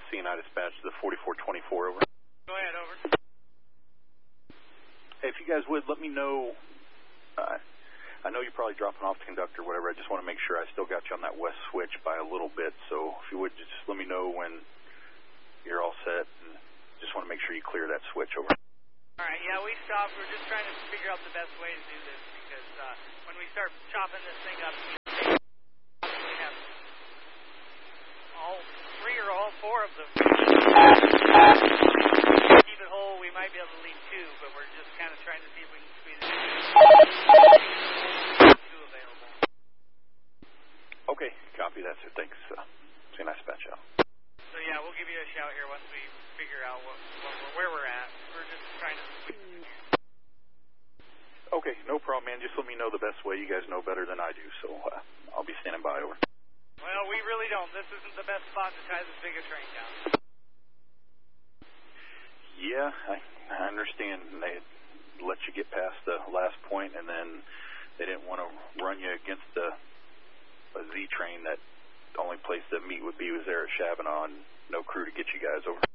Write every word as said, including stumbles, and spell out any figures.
C N I dispatch to the forty-four twenty-four, over. Go ahead, over. Hey, if you guys would, let me know. Uh, I know you're probably dropping off the conductor or whatever. I just want to make sure I still got you on that west switch by a little bit. So if you would, just let me know when you're all set. And just want to make sure you clear that switch, over. All right, yeah, we stopped. We're just trying to figure out the best way to do this because uh, when we start chopping this thing up, we have all three or all four of them. Keep it whole, we might be able to leave two, but we're just kind of trying to see if we can squeeze it in. Two available. Okay, copy that, sir. Thanks. Uh, see you nice dispatch out. So yeah, we'll give you a shout here once we figure out what, what we're, where we're at. We're just trying to squeeze it in here. Okay, no problem, man. Just let me know the best way. You guys know better than I do, so uh, I'll be standing by, over. Well, we really don't. This isn't the best spot to tie this big a train down. Yeah, I, I understand. They let you get past the last point, and then they didn't want to run you against the a Z train. That the only place that meet would be was there at Shabana, and no crew to get you guys over.